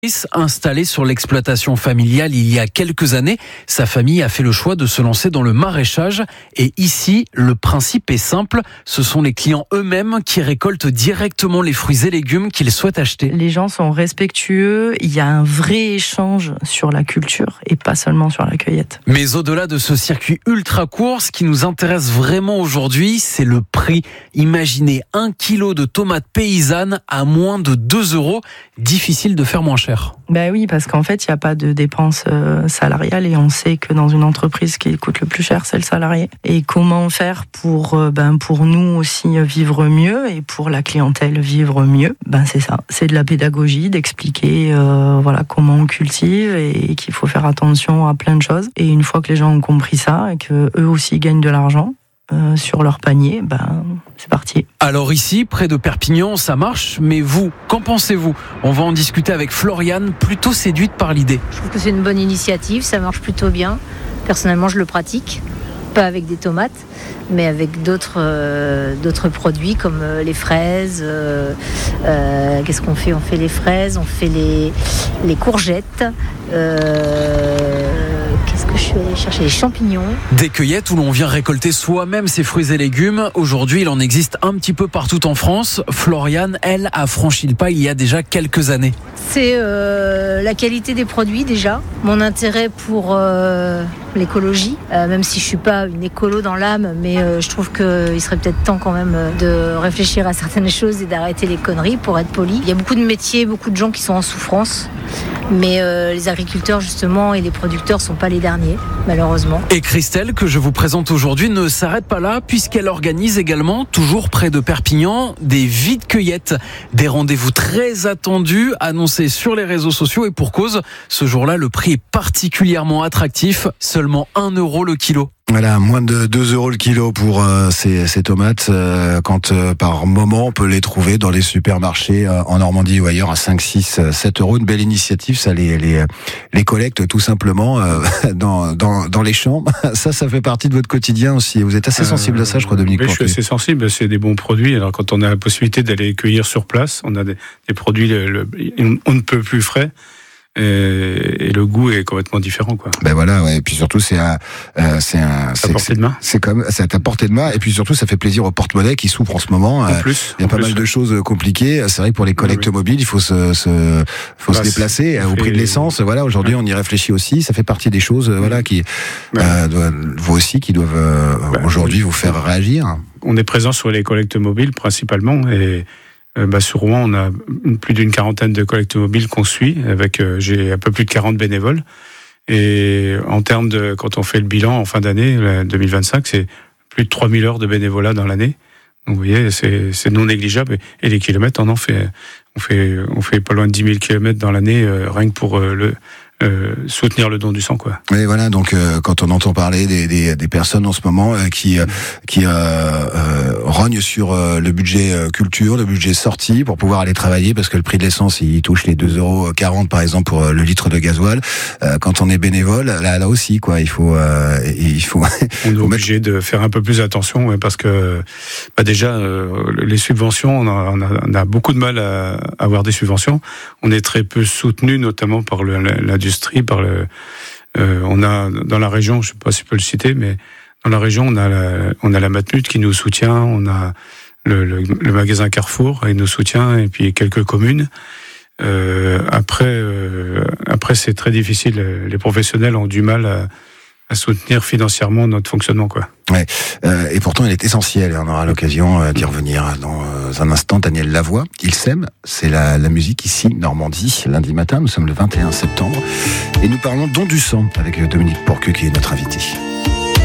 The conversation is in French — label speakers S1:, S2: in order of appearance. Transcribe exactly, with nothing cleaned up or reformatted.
S1: Installé sur l'exploitation familiale il y a quelques années, sa famille a fait le choix de se lancer dans le maraîchage. Et ici, le principe est simple. Ce sont les clients eux-mêmes qui récoltent directement les fruits et légumes qu'ils souhaitent acheter.
S2: Les gens sont respectueux. Il y a un vrai échange sur la culture et pas seulement sur la cueillette.
S1: Mais au-delà de ce circuit ultra court, ce qui nous intéresse vraiment aujourd'hui, c'est le prix. Imaginez un kilo de tomates paysannes à moins de deux euros. Difficile de faire moins cher.
S2: Ben oui, parce qu'en fait, il n'y a pas de dépenses euh, salariales et on sait que dans une entreprise, ce qui coûte le plus cher, c'est le salarié. Et comment faire pour, euh, ben, pour nous aussi vivre mieux et pour la clientèle vivre mieux? Ben c'est ça, c'est de la pédagogie, d'expliquer euh, voilà, comment on cultive et qu'il faut faire attention à plein de choses. Et une fois que les gens ont compris ça et qu'eux aussi gagnent de l'argent, Euh, sur leur panier, ben, c'est parti.
S1: Alors ici, près de Perpignan, ça marche, mais vous, qu'en pensez-vous? On va en discuter avec Floriane, plutôt séduite par l'idée.
S3: Je trouve que c'est une bonne initiative, ça marche plutôt bien. Personnellement, je le pratique, pas avec des tomates, mais avec d'autres, euh, d'autres produits comme euh, les fraises. Euh, euh, qu'est-ce qu'on fait? On fait les fraises, on fait les, les courgettes. Euh, Qu'est-ce que je suis allée chercher? Les champignons.
S1: Des cueillettes où l'on vient récolter soi-même ses fruits et légumes. Aujourd'hui, il en existe un petit peu partout en France. Floriane, elle, a franchi le pas il y a déjà quelques années.
S3: C'est euh, la qualité des produits déjà, mon intérêt pour euh, l'écologie, euh, même si je suis pas une écolo dans l'âme, mais euh, je trouve qu'il serait peut-être temps quand même de réfléchir à certaines choses et d'arrêter les conneries, pour être poli. Il y a beaucoup de métiers, beaucoup de gens qui sont en souffrance, mais euh, les agriculteurs justement et les producteurs sont pas les derniers, malheureusement.
S1: Et Christelle, que je vous présente aujourd'hui, ne s'arrête pas là, puisqu'elle organise également, toujours près de Perpignan, des vide-cueillettes. Des rendez-vous très attendus, annoncés sur les réseaux sociaux, et pour cause, ce jour-là, le prix est particulièrement attractif, seulement un euro le kilo.
S4: Voilà, moins de deux euros le kilo pour euh, ces, ces tomates, euh, quand euh, par moment on peut les trouver dans les supermarchés euh, en Normandie ou ailleurs à cinq, six, sept euros. Une belle initiative, ça les, les, les collecte tout simplement euh, dans, dans, dans les champs. Ça, ça fait partie de votre quotidien aussi. Vous êtes assez sensible euh, à ça, je crois, Dominique.
S5: Oui, je suis assez sensible, c'est des bons produits. Alors quand on a la possibilité d'aller cueillir sur place, on a des, des produits, le, le, on ne peut plus frais. Et, et le goût est complètement différent, quoi.
S4: Ben voilà, ouais. Et puis surtout, c'est un, euh, c'est un,
S5: c'est à portée de main.
S4: C'est comme, c'est à ta portée de main. Et puis surtout, ça fait plaisir au porte-monnaie qui souffre en ce moment.
S5: En
S4: euh,
S5: plus,
S4: il y a
S5: en
S4: pas
S5: plus.
S4: mal de choses compliquées. C'est vrai que pour les collectes oui. mobiles, il faut se, se faut bah, se déplacer au prix de l'essence. Voilà, aujourd'hui, ouais. on y réfléchit aussi. Ça fait partie des choses, euh, voilà, qui, ouais. euh, doivent, vous aussi, qui doivent euh, bah, aujourd'hui oui. vous faire réagir.
S5: On est présent sur les collectes mobiles principalement et. Euh, bah, sur Rouen, on a plus d'une quarantaine de collectes mobiles qu'on suit, avec euh, j'ai un peu plus de quarante bénévoles. Et en termes de, quand on fait le bilan en fin d'année, deux mille vingt-cinq, c'est plus de trois mille heures de bénévolat dans l'année. Donc vous voyez, c'est, c'est non négligeable. Et les kilomètres, on en fait, on fait, on fait pas loin de dix mille kilomètres dans l'année, euh, rien que pour euh, le Euh, soutenir le don du sang, quoi.
S4: Mais voilà, donc euh, quand on entend parler des, des, des personnes en ce moment euh, qui euh, qui euh, euh, rognent sur euh, le budget euh, culture, le budget sortie pour pouvoir aller travailler, parce que le prix de l'essence il touche les deux euros quarante par exemple pour euh, le litre de gasoil. Euh, quand on est bénévole, là là aussi quoi, il faut euh, il faut.
S5: On est obligé mettre... de faire un peu plus attention, ouais, parce que bah déjà euh, les subventions, on a, on a, on a beaucoup de mal à avoir des subventions. On est très peu soutenu, notamment par le, l'industrie. Par le, euh, on a dans la région, je sais pas si je peux le citer, mais dans la région, on a la, on a la Matmut qui nous soutient, on a le, le, le magasin Carrefour qui nous soutient, et puis quelques communes. Euh, après, euh, après c'est très difficile. Les professionnels ont du mal à, à soutenir financièrement notre fonctionnement, quoi.
S4: Ouais. Euh, et pourtant, il est essentiel. On aura l'occasion euh, d'y revenir dans euh, un instant. Daniel Lavoie, Il s'aime, c'est la, la musique ici, Normandie. Lundi matin, nous sommes le vingt et un septembre. Et nous parlons don du sang avec Dominique Porcu qui est notre invité.